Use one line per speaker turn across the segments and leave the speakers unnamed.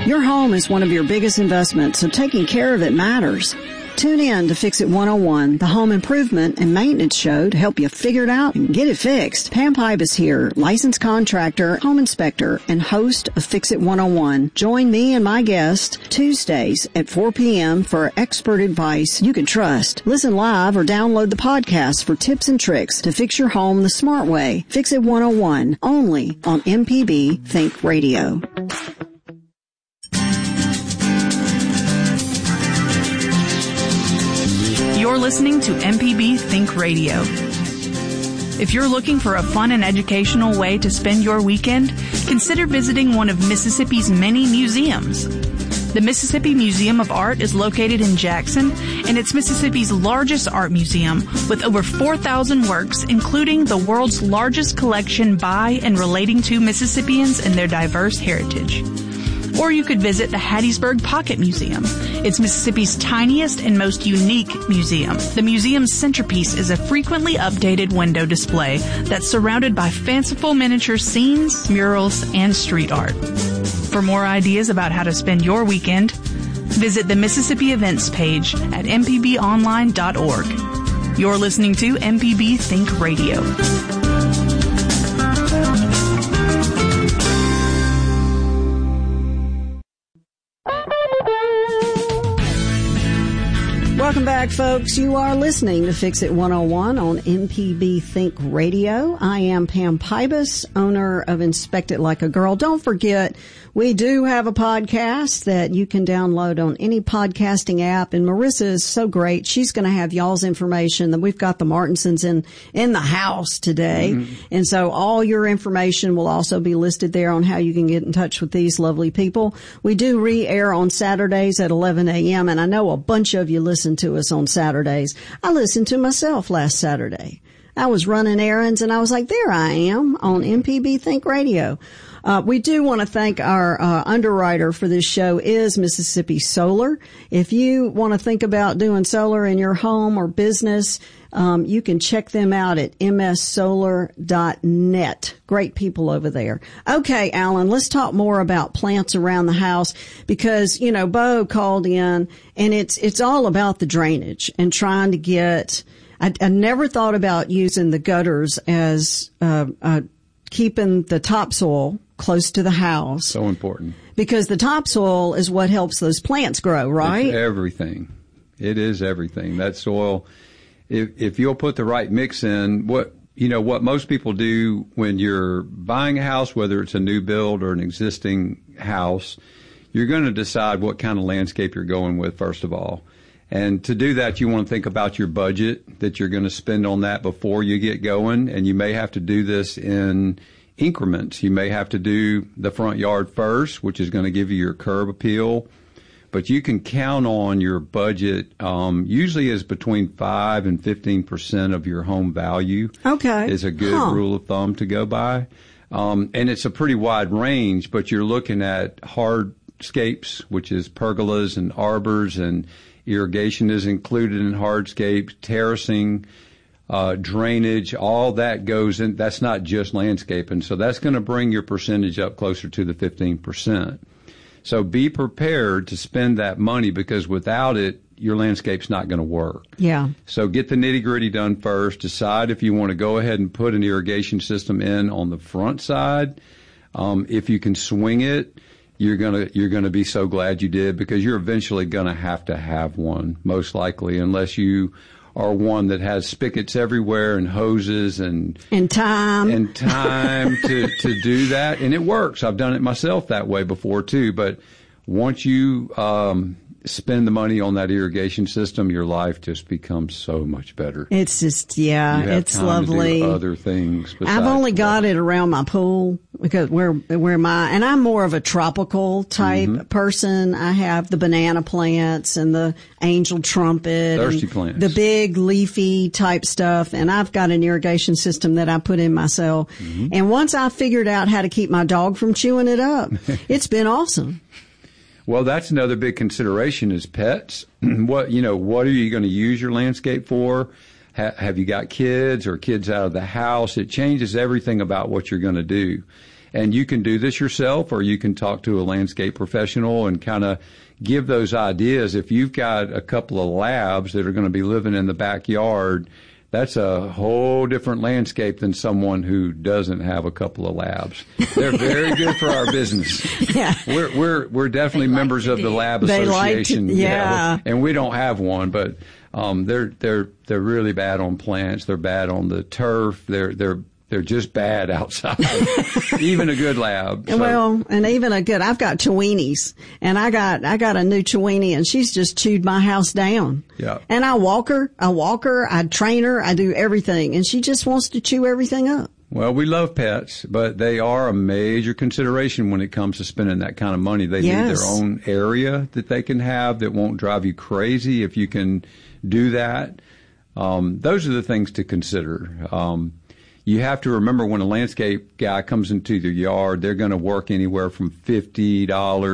Your home is one of your biggest investments, so taking care of it matters. Tune in to Fix It 101, the home improvement and maintenance show to help you figure it out and get it fixed. Pam Pybus here, licensed contractor, home inspector, and host of Fix It 101. Join me and my guest Tuesdays at 4 p.m. for expert advice you can trust. Listen live or download the podcast for tips and tricks to fix your home the smart way. Fix It 101, only on MPB Think Radio.
You're listening to MPB Think Radio. If you're looking for a fun and educational way to spend your weekend, consider visiting one of Mississippi's many museums. The Mississippi Museum of Art is located in Jackson, and it's Mississippi's largest art museum with over 4,000 works, including the world's largest collection by and relating to Mississippians and their diverse heritage. Or you could visit the Hattiesburg Pocket Museum. It's Mississippi's tiniest and most unique museum. The museum's centerpiece is a frequently updated window display that's surrounded by fanciful miniature scenes, murals, and street art. For more ideas about how to spend your weekend, visit the Mississippi Events page at mpbonline.org. You're listening to MPB Think Radio.
Welcome back, folks. You are listening to Fix It 101 on MPB Think Radio. I am Pam Pybus, owner of Inspect It Like a Girl. Don't forget, we do have a podcast that you can download on any podcasting app. And Marissa is so great. She's going to have y'all's information. That we've got the Martinsons in the house today. Mm-hmm. And so all your information will also be listed there on how you can get in touch with these lovely people. We do re-air on Saturdays at 11 a.m. And I know a bunch of you listen to us on Saturdays. I listened to myself last Saturday. I was running errands and I was like, there I am on MPB Think Radio. We do want to thank our underwriter for this show is Mississippi Solar. If you want to think about doing solar in your home or business, you can check them out at mssolar.net. Great people over there. Okay, Alan, let's talk more about plants around the house because, you know, Bo called in and it's all about the drainage and trying to get, I never thought about using the gutters as, keeping the topsoil close to the house.
So important. Because
the topsoil is what helps those plants grow, right?
It's everything. It is everything. That soil, if you'll put the right mix in, what most people do when you're buying a house, whether it's a new build or an existing house, you're going to decide what kind of landscape you're going with, first of all. And to do that, you want to think about your budget that you're going to spend on that before you get going. And you may have to do this in increments. You may have to do the front yard first, which is going to give you your curb appeal. But you can count on your budget, usually is between 5 and 15% of your home value.
Okay.
Is a good rule of thumb to go by. And it's a pretty wide range, but you're looking at hardscapes, which is pergolas and arbors, and irrigation is included in hardscapes, terracing, drainage, all that goes in. That's not just landscaping. So that's going to bring your percentage up closer to the 15%. So be prepared to spend that money because without it, your landscape's not going to work.
Yeah.
So get the nitty-gritty done first. Decide if you want to go ahead and put an irrigation system in on the front side. If you can swing it, you're gonna be so glad you did because you're eventually gonna have to have one, most likely, unless you are one that has spigots everywhere and hoses and time to do that. And it works. I've done it myself that way before too. But once you spend the money on that irrigation system, your life just becomes so much better.
It's just, it's lovely.
To do other things.
I've only got it around my pool because and I'm more of a tropical type person. I have the banana plants and the angel trumpet.
Thirsty plants.
The big leafy type stuff. And I've got an irrigation system that I put in myself. Mm-hmm. And once I figured out how to keep my dog from chewing it up, it's been awesome.
Well, that's another big consideration is pets. What are you going to use your landscape for? Have you got kids or kids out of the house? It changes everything about what you're going to do. And you can do this yourself, or you can talk to a landscape professional and kind of give those ideas. If you've got a couple of labs that are going to be living in the backyard, that's a whole different landscape than someone who doesn't have a couple of labs. They're very good for our business.
Yeah.
We're definitely members of the Lab Association. And we don't have one, but they're really bad on plants. They're bad on the turf. They're just bad outside. Even a good lab. So.
Well, and even I've got Chiweenies, and I got a new Chiweenie, and she's just chewed my house down.
Yeah.
And I walk her, I train her, I do everything, and she just wants to chew everything up.
Well, we love pets, but they are a major consideration when it comes to spending that kind of money. They need their own area that they can have that won't drive you crazy if you can do that. Those are the things to consider. You have to remember when a landscape guy comes into the yard, they're going to work anywhere from $50 to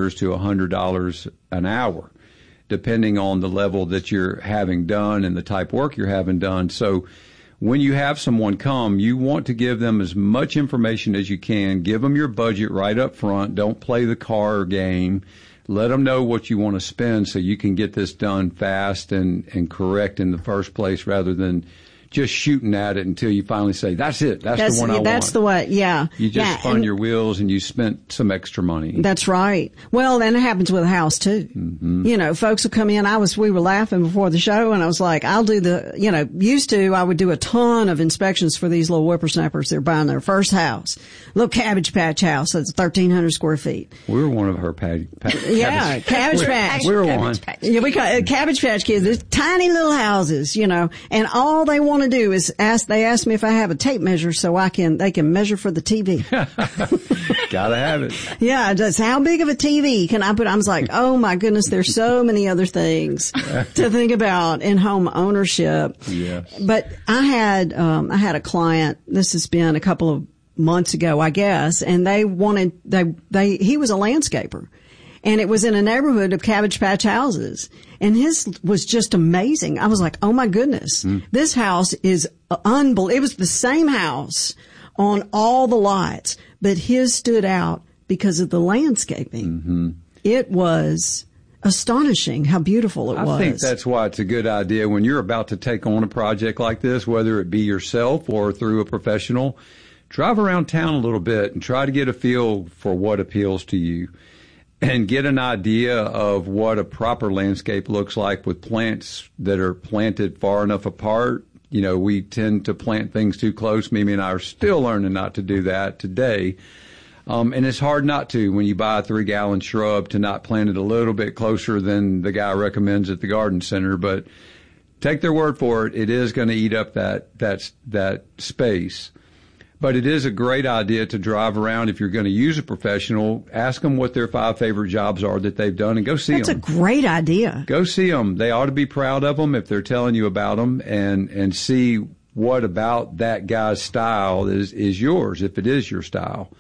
$100 an hour, depending on the level that you're having done and the type of work you're having done. So when you have someone come, you want to give them as much information as you can. Give them your budget right up front. Don't play the car game. Let them know what you want to spend so you can get this done fast and correct in the first place, rather than just shooting at it until you finally say, that's it. That's the one I want.
That's the one, yeah.
You just spun your wheels and you spent some extra money.
That's right. Well, then it happens with a house too. Mm-hmm. You know, folks will come in. We were laughing before the show, and I was like, I would do a ton of inspections for these little whippersnappers. They're buying their first house. Little Cabbage Patch house that's 1,300 square feet.
We were one of her Cabbage
Patch.
We were one.
Yeah, we call it Cabbage Patch Kids. They're tiny little houses, you know, and all they want to do is they ask me if I have a tape measure so they can measure for the TV.
Gotta have it.
Yeah, just how big of a TV can I put? I was like, oh my goodness, there's so many other things to think about in home ownership.
Yes.
But I had a client, this has been a couple of months ago, I guess, and he was a landscaper. And it was in a neighborhood of Cabbage Patch houses. And his was just amazing. I was like, oh my goodness, this house is unbelievable. It was the same house on all the lots, but his stood out because of the landscaping. Mm-hmm. It was astonishing how beautiful it was.
I think that's why it's a good idea when you're about to take on a project like this, whether it be yourself or through a professional, drive around town a little bit and try to get a feel for what appeals to you. And get an idea of what a proper landscape looks like with plants that are planted far enough apart. You know, we tend to plant things too close. Mimi and I are still learning not to do that today. And it's hard not to when you buy a 3-gallon shrub to not plant it a little bit closer than the guy recommends at the garden center. But take their word for it. It is going to eat up that space. But it is a great idea to drive around. If you're going to use a professional, ask them what their 5 favorite jobs are that they've done and go see them.
That's a great idea.
Go see them. They ought to be proud of them if they're telling you about them, and see what about that guy's style is yours, if it is your style.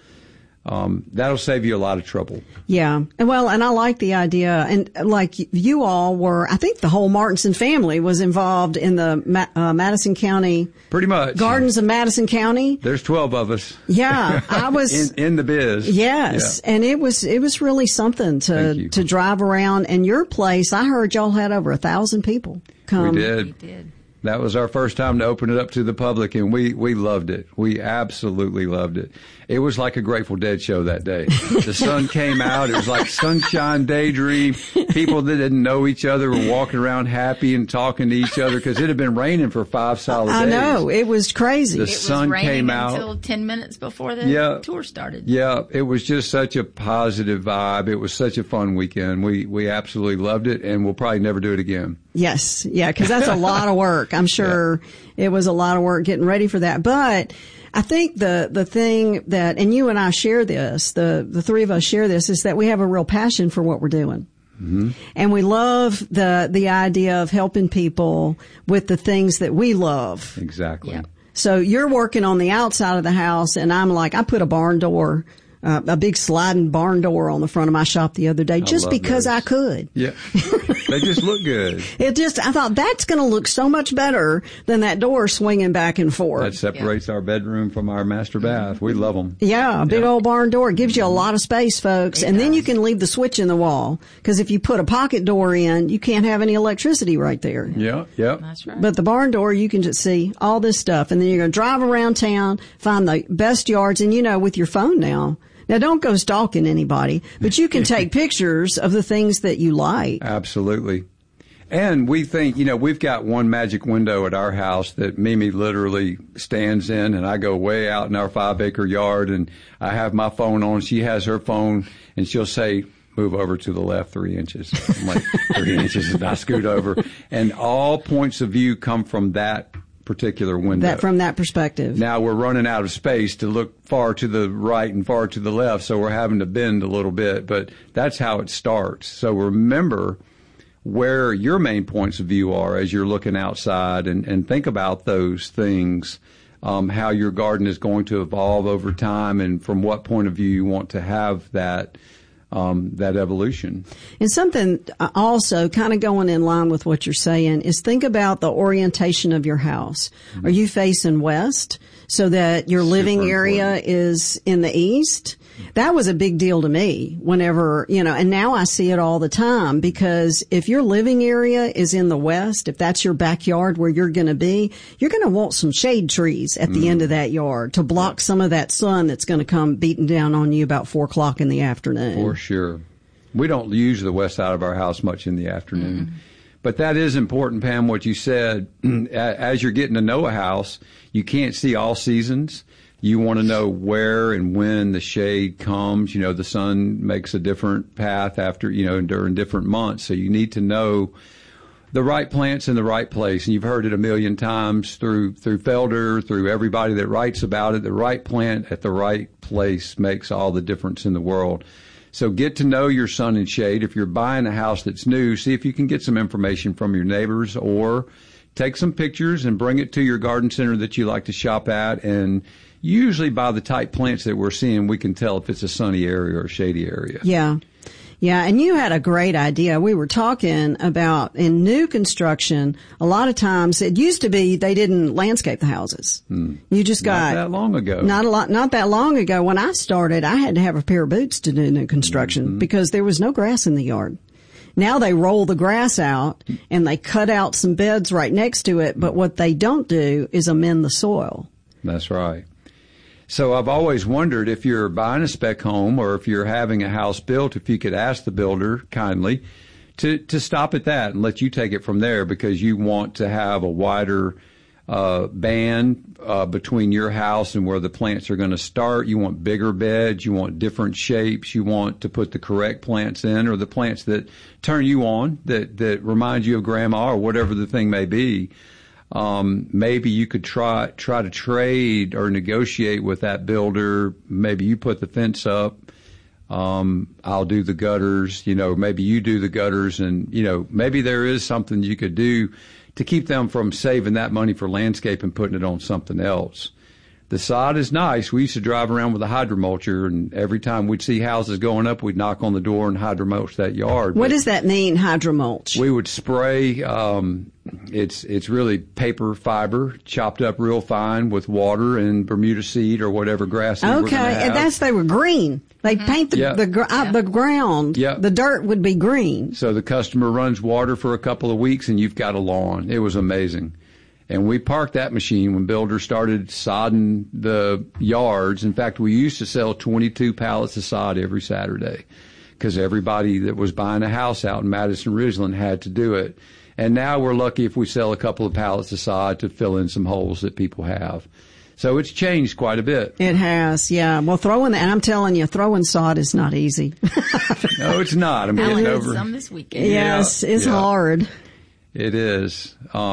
That'll save you a lot of trouble.
Yeah. Well, and I like the idea. And like you all were, I think the whole Martinson family was involved in the Madison County.
Pretty much.
Gardens of Madison County.
There's 12 of us.
Yeah. I was.
in the biz.
Yes. Yeah. And it was really something to drive around. And your place, I heard y'all had over 1,000 people come.
We did. That was our first time to open it up to the public, and we loved it. We absolutely loved it. It was like a Grateful Dead show that day. The sun came out. It was like sunshine daydream. People that didn't know each other were walking around happy and talking to each other because it had been raining for 5 solid days.
I know. It was crazy.
The sun came out
until 10 minutes before the tour started.
Yeah. It was just such a positive vibe. It was such a fun weekend. We absolutely loved it, and we'll probably never do it again.
Yes. Yeah. Because that's a lot of work. I'm sure it was a lot of work getting ready for that. But I think the thing that, and you and I share this, the three of us share this, is that we have a real passion for what we're doing. Mm-hmm. And we love the idea of helping people with the things that we love.
Exactly.
Yeah. So you're working on the outside of the house, and I'm like, I put a barn door, a big sliding barn door on the front of my shop the other day just because I could.
Yeah. They just look good.
I thought that's going to look so much better than that door swinging back and forth.
That separates our bedroom from our master bath. We love them.
Yeah, a big old barn door. It gives you a lot of space, folks. And then you can leave the switch in the wall. Because if you put a pocket door in, you can't have any electricity right there.
Yeah.
That's right.
But the barn door, you can just see all this stuff. And then you're going to drive around town, find the best yards. And, with your phone now, don't go stalking anybody, but you can take pictures of the things that you like.
Absolutely. And we think, we've got one magic window at our house that Mimi literally stands in, and I go way out in our 5-acre yard, and I have my phone on. She has her phone, and she'll say, move over to the left 3 inches. I'm like, 3 inches, and I scoot over. And all points of view come from that particular window.
From that perspective.
Now we're running out of space to look far to the right and far to the left, so we're having to bend a little bit, but that's how it starts. So remember where your main points of view are as you're looking outside, and think about those things, how your garden is going to evolve over time, and from what point of view you want to have that evolution.
And something also kind of going in line with what you're saying is think about the orientation of your house. Mm-hmm. Are you facing west so that your living area is in the east? That was a big deal to me whenever, and now I see it all the time, because if your living area is in the west, if that's your backyard where you're going to be, you're going to want some shade trees at the end of that yard to block some of that sun that's going to come beating down on you about 4 o'clock in the afternoon.
For sure. We don't use the west side of our house much in the afternoon. Mm-hmm. But that is important, Pam, what you said. As you're getting to know a house, you can't see all seasons. You want to know where and when the shade comes. The sun makes a different path after, during different months. So you need to know the right plants in the right place. And you've heard it a million times through Felder, through everybody that writes about it. The right plant at the right place makes all the difference in the world. So get to know your sun and shade. If you're buying a house that's new, see if you can get some information from your neighbors, or take some pictures and bring it to your garden center that you like to shop at. And usually by the type plants that we're seeing, we can tell if it's a sunny area or a shady area.
Yeah. Yeah, and you had a great idea. We were talking about in new construction, a lot of times it used to be they didn't landscape the houses. You just got...
Not that long ago.
Not that long ago. When I started, I had to have a pair of boots to do new construction because there was no grass in the yard. Now they roll the grass out and they cut out some beds right next to it, but what they don't do is amend the soil.
That's right. So I've always wondered, if you're buying a spec home or if you're having a house built, if you could ask the builder kindly to stop at that and let you take it from there, because you want to have a wider band between your house and where the plants are going to start. You want bigger beds. You want different shapes. You want to put the correct plants in, or the plants that turn you on, that remind you of grandma, or whatever the thing may be. Maybe you could try to trade or negotiate with that builder. Maybe you put the fence up. I'll do the gutters, maybe you do the gutters, and, maybe there is something you could do to keep them from saving that money for landscape and putting it on something else. The sod is nice. We used to drive around with a hydromulcher, and every time we'd see houses going up, we'd knock on the door and hydromulch that yard.
What does that mean, hydromulch?
We would spray, it's really paper fiber chopped up real fine with water and Bermuda seed or whatever grass you were going to have.
And they were green. They paint the ground.
Yep.
The dirt would be green.
So the customer runs water for a couple of weeks and you've got a lawn. It was amazing. And we parked that machine when builders started sodding the yards. In fact, we used to sell 22 pallets of sod every Saturday because everybody that was buying a house out in Madison Ridgeland had to do it. And now we're lucky if we sell a couple of pallets of sod to fill in some holes that people have. So it's changed quite a bit.
It has, yeah. Well, and I'm telling you, throwing sod is not easy.
No, it's not. I'm getting over
some this weekend.
Yes, it's hard.
It is.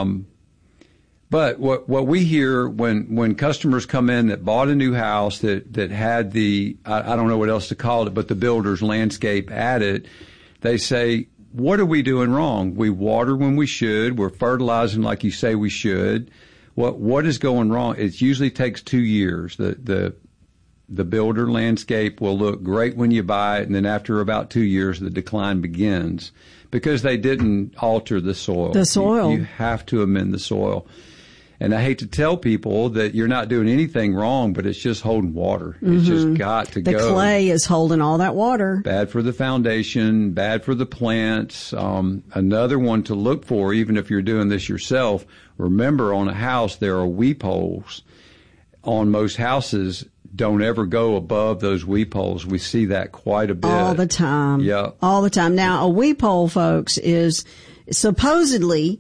But what we hear when customers come in that bought a new house that had the, I don't know what else to call it, but the builder's landscape added, they say, what are we doing wrong? We water when we should. We're fertilizing like you say we should. What is going wrong? It usually takes 2 years. The the builder landscape will look great when you buy it, and then after about 2 years, the decline begins because they didn't alter the soil.
The soil.
You have to amend the soil. And I hate to tell people that you're not doing anything wrong, but it's just holding water. It's just got to go.
The clay is holding all that water.
Bad for the foundation, bad for the plants. Another one to look for, even if you're doing this yourself, remember on a house there are weep holes. On most houses, don't ever go above those weep holes. We see that quite a bit.
All the time.
Yeah.
All the time. Now, a weep hole, folks, is supposedly...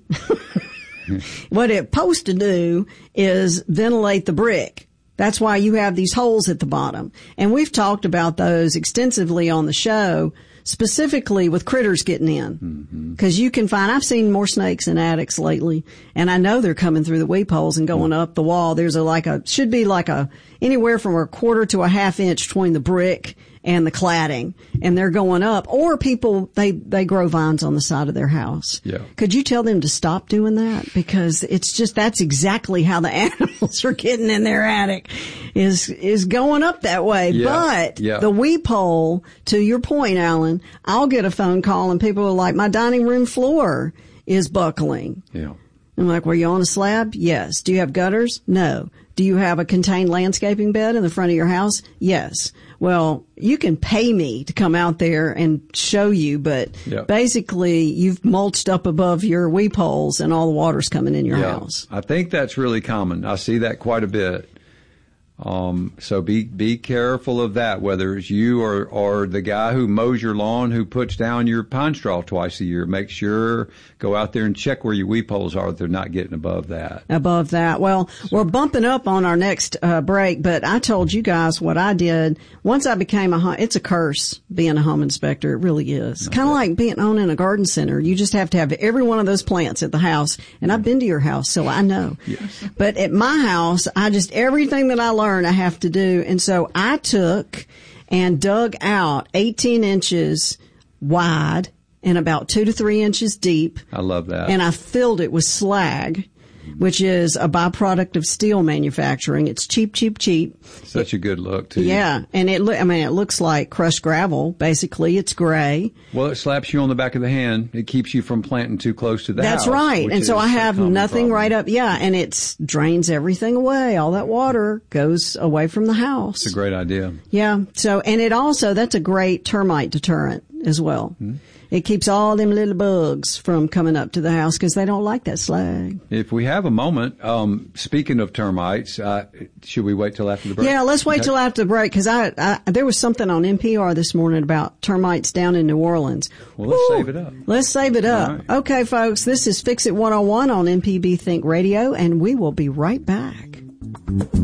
what it's supposed to do is ventilate the brick. That's why you have these holes at the bottom. And we've talked about those extensively on the show, specifically with critters getting in. Because you can find, I've seen more snakes in attics lately, and I know they're coming through the weep holes and going up the wall. There's should be anywhere from a quarter to a half inch between the brick and the cladding, and they're going up. Or people, they grow vines on the side of their house.
Yeah.
Could you tell them to stop doing that? Because that's exactly how the animals are getting in their attic, is going up that way.
Yeah.
But the weep hole, to your point, Alan, I'll get a phone call and people are like, my dining room floor is buckling.
Yeah.
I'm like, were you on a slab? Yes. Do you have gutters? No. Do you have a contained landscaping bed in the front of your house? Yes. Well, you can pay me to come out there and show you, but basically you've mulched up above your weep holes and all the water's coming in your house.
I think that's really common. I see that quite a bit. So be careful of that, whether it's you or the guy who mows your lawn, who puts down your pine straw twice a year. Make sure, go out there and check where your weep holes are, if they're not getting above that. Well,
we're bumping up on our next break, but I told you guys what I did. Once I became it's a curse being a home inspector. It really is. Kind of like owning a garden center. You just have to have every one of those plants at the house. And I've been to your house, so I know.
Yes.
But at my house, everything that I learned, I have to do. And so I took and dug out 18 inches wide and about 2 to 3 inches deep.
I love that.
And I filled it with slag, which is a byproduct of steel manufacturing. It's cheap.
Such a good look, too.
Yeah. And it looks like crushed gravel. Basically, it's gray.
Well, it slaps you on the back of the hand. It keeps you from planting too close to the house.
That's right. And so I have nothing right up. Yeah. And it drains everything away. All that water goes away from the house.
It's a great idea.
Yeah. So, and that's a great termite deterrent as well. Mm-hmm. It keeps all them little bugs from coming up to the house because they don't like that slag.
If we have a moment, speaking of termites, should we wait till after the break?
Yeah, let's wait till after the break because there was something on NPR this morning about termites down in New Orleans.
Well, let's save it up.
Let's save it up. Right. Okay, folks, this is Fix It 101 on MPB Think Radio, and we will be right back.